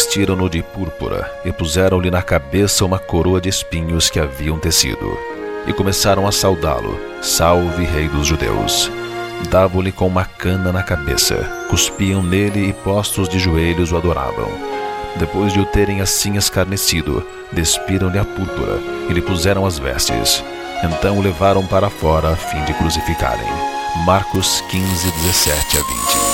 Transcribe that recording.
vestiram-no de púrpura e puseram-lhe na cabeça uma coroa de espinhos que haviam tecido. E começaram a saudá-lo: Salve, Rei dos Judeus! Davam-lhe com uma cana na cabeça, cuspiam nele e, postos de joelhos, o adoravam. Depois de o terem assim escarnecido, despiram-lhe a púrpura e lhe puseram as vestes. Então o levaram para fora a fim de crucificarem. Marcos 15, 17 a 20.